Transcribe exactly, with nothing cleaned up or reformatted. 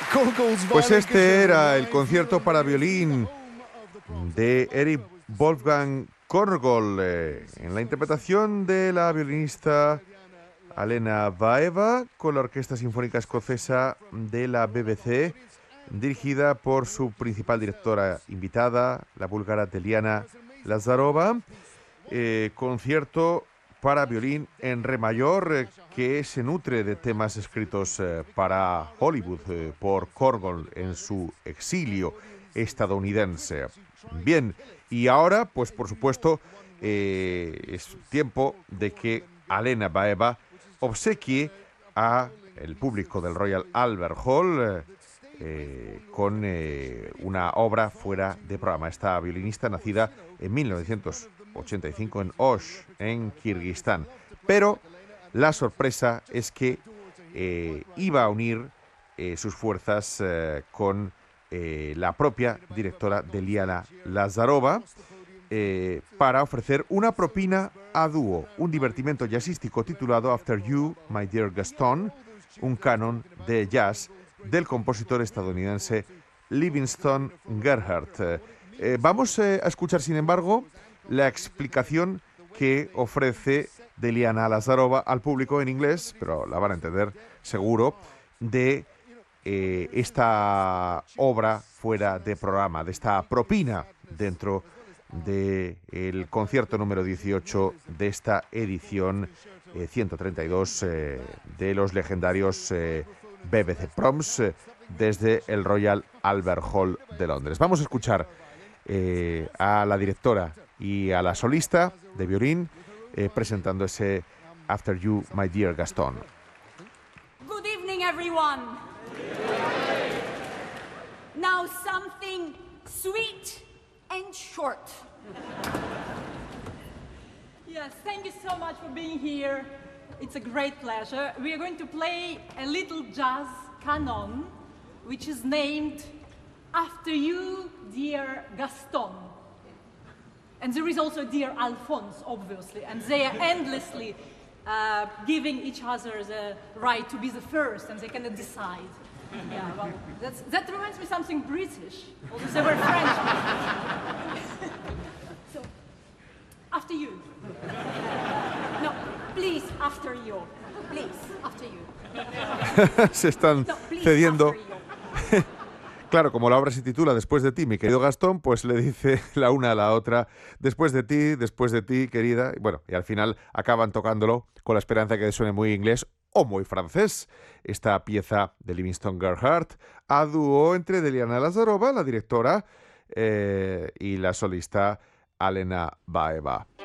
Pues este era el concierto para violín de Eric Wolfgang Korngold, eh, en la interpretación de la violinista Alena Baeva, con la Orquesta Sinfónica Escocesa de la B B C, dirigida por su principal directora invitada, la búlgara Deliana Lazarova. Eh, concierto para violín en re mayor, eh, que se nutre de temas escritos eh, para Hollywood eh, por Korngold en su exilio estadounidense. Bien, y ahora, pues por supuesto, eh, es tiempo de que Alena Baeva obsequie a el público del Royal Albert Hall eh, eh, con eh, una obra fuera de programa. Esta violinista, nacida en mil novecientos ochenta y cinco en Osh, en Kirguistán. Pero la sorpresa es que eh, iba a unir eh, sus fuerzas eh, con eh, la propia directora Deliana Lazarova eh, para ofrecer una propina a dúo, un divertimento jazzístico titulado After You, My Dear Gaston, un canon de jazz del compositor estadounidense Livingston Gerhardt. Eh, eh, vamos eh, a escuchar, sin embargo, la explicación que ofrece Deliana Lazarova al público en inglés, pero la van a entender seguro, de eh, esta obra fuera de programa, de esta propina dentro del concierto número dieciocho de esta edición eh, ciento treinta y dos eh, de los legendarios eh, B B C Proms eh, desde el Royal Albert Hall de Londres. Vamos a escuchar eh, a la directora y a la solista de violín eh, presentando ese After You, My Dear Gaston. Good evening, everyone. Now something sweet and short. Yes, thank you so much for being here. It's a great pleasure. We are going to play a little jazz canon, which is named After You, Dear Gaston. And there is also Dear Alphonse, obviously, and they are endlessly uh, giving each other the right to be the first, and they cannot decide. Yeah, well, that's, that reminds me something British, although they were French. So, after you. No, please, after you. Please, after you. Se están No, please, cediendo. after you. Claro, como la obra se titula Después de ti, mi querido Gastón, pues le dice la una a la otra, después de ti, después de ti, querida. Y bueno, y al final acaban tocándolo con la esperanza que suene muy inglés o muy francés. Esta pieza de Livingston Gerhardt a dúo entre Deliana Lazarova, la directora, eh, y la solista Alena Baeva.